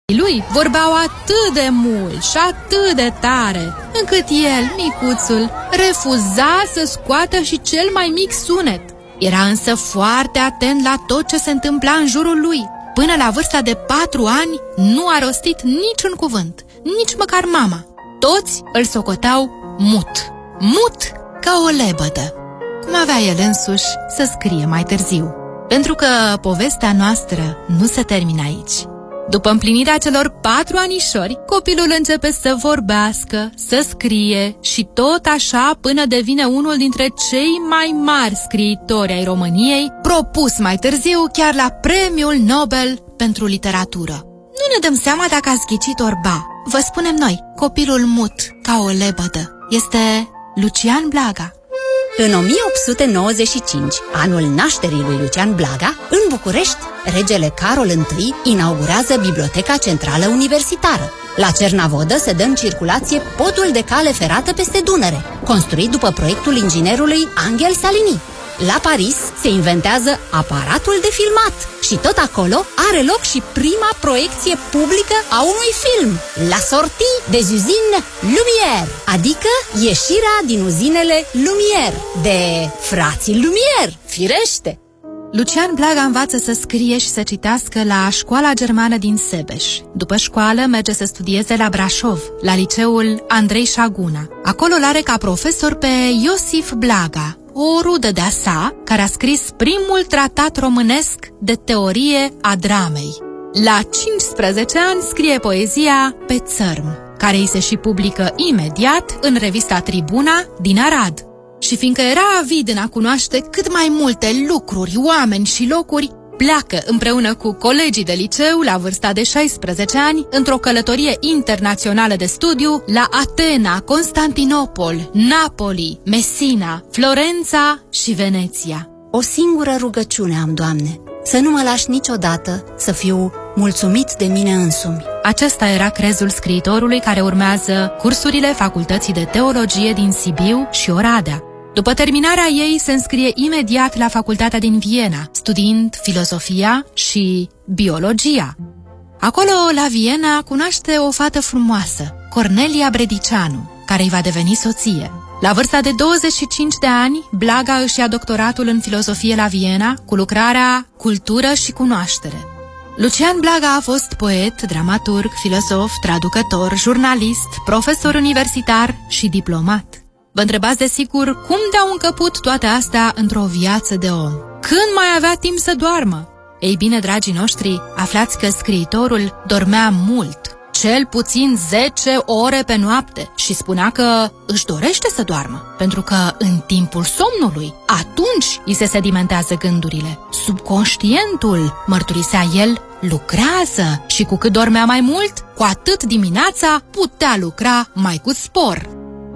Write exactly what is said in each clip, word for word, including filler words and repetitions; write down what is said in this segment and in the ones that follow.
lui vorbeau atât de mult și atât de tare, încât el, micuțul, refuza să scoată și cel mai mic sunet. Era însă foarte atent la tot ce se întâmpla în jurul lui. Până la vârsta de patru ani nu a rostit niciun cuvânt, nici măcar mama. Toți îl socoteau mut, mut ca o lebădă, cum avea el însuși să scrie mai târziu. Pentru că povestea noastră nu se termină aici. După împlinirea celor patru anișori, copilul începe să vorbească, să scrie și tot așa până devine unul dintre cei mai mari scriitori ai României, propus mai târziu chiar la Premiul Nobel pentru literatură. Nu ne dăm seama dacă ați ghicit orba. Vă spunem noi, copilul mut ca o lebădă este Lucian Blaga. În o mie opt sute nouăzeci și cinci, anul nașterii lui Lucian Blaga, în București, regele Carol I inaugurează Biblioteca Centrală Universitară. La Cernavodă se dă în circulație podul de cale ferată peste Dunăre, construit după proiectul inginerului Angel Salini. La Paris se inventează aparatul de filmat și tot acolo are loc și prima proiecție publică a unui film, La sortie des usines Lumière, adică ieșirea din uzinele Lumière, de frații Lumière, firește! Lucian Blaga învață să scrie și să citească la școala germană din Sebeș. După școală merge să studieze la Brașov, la liceul Andrei Șaguna. Acolo l-are ca profesor pe Iosif Blaga, o rudă de-a sa, care a scris primul tratat românesc de teorie a dramei. La cincisprezece ani scrie poezia Pe țărm, care îi se și publică imediat în revista Tribuna din Arad. Și fiindcă era avid în a cunoaște cât mai multe lucruri, oameni și locuri, pleacă împreună cu colegii de liceu la vârsta de șaisprezece ani într-o călătorie internațională de studiu la Atena, Constantinopol, Napoli, Messina, Florența și Veneția. O singură rugăciune am, Doamne, să nu mă lași niciodată să fiu mulțumit de mine însumi. Acesta era crezul scriitorului care urmează cursurile Facultății de Teologie din Sibiu și Oradea. După terminarea ei, se înscrie imediat la facultatea din Viena, studiind filozofia și biologia. Acolo, la Viena, cunoaște o fată frumoasă, Cornelia Bredicianu, care îi va deveni soție. La vârsta de douăzeci și cinci de ani, Blaga își ia doctoratul în filozofie la Viena, cu lucrarea Cultură și cunoaștere. Lucian Blaga a fost poet, dramaturg, filozof, traducător, jurnalist, profesor universitar și diplomat. Vă întrebați desigur cum de-au încăput toate astea într-o viață de om. Când mai avea timp să doarmă? Ei bine, dragii noștri, aflați că scriitorul dormea mult, cel puțin zece ore pe noapte, și spunea că își dorește să doarmă, pentru că în timpul somnului, atunci îi se sedimentează gândurile. Subconștientul, mărturisea el, lucrează și cu cât dormea mai mult, cu atât dimineața putea lucra mai cu spor.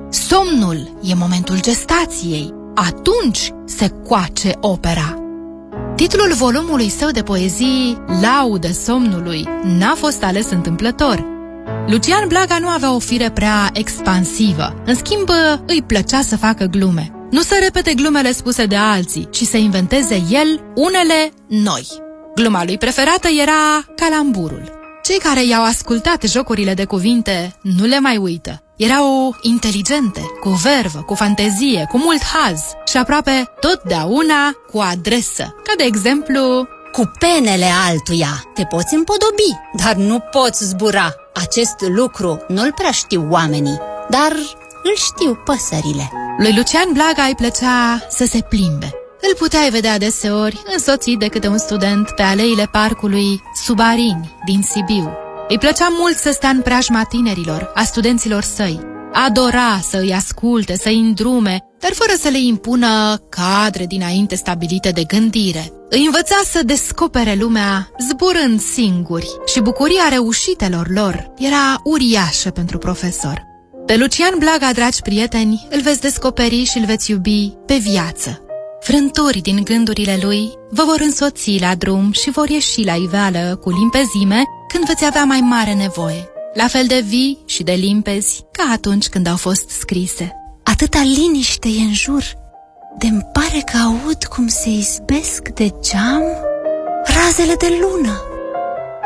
Somnul e momentul gestației, atunci se coace opera. Titlul volumului său de poezii, Laudă somnului, n-a fost ales întâmplător. Lucian Blaga nu avea o fire prea expansivă, în schimb îi plăcea să facă glume. Nu să repete glumele spuse de alții, ci să inventeze el unele noi. Gluma lui preferată era calamburul. Cei care i-au ascultat jocurile de cuvinte nu le mai uită. Erau inteligente, cu vervă, cu fantezie, cu mult haz și aproape totdeauna cu adresă, ca de exemplu: cu penele altuia te poți împodobi, dar nu poți zbura. Acest lucru nu-l prea știu oamenii, dar îl știu păsările. Lui Lucian Blaga îi plăcea să se plimbe. Îl puteai vedea deseori însoțit de câte un student pe aleile parcului Subarini din Sibiu. Îi plăcea mult să stea în preajma tinerilor, a studenților săi. Adora să îi asculte, să îi îndrume, dar fără să le impună cadre dinainte stabilite de gândire. Îi învăța să descopere lumea zburând singuri și bucuria reușitelor lor era uriașă pentru profesor. Pe Lucian Blaga, dragi prieteni, îl veți descoperi și îl veți iubi pe viață. Frânturi din gândurile lui vă vor însoți la drum și vor ieși la iveală cu limpezime când veți avea mai mare nevoie, la fel de vii și de limpezi ca atunci când au fost scrise. Atâta liniște e în jur, de-mi pare că aud cum se izbesc de geam razele de lună.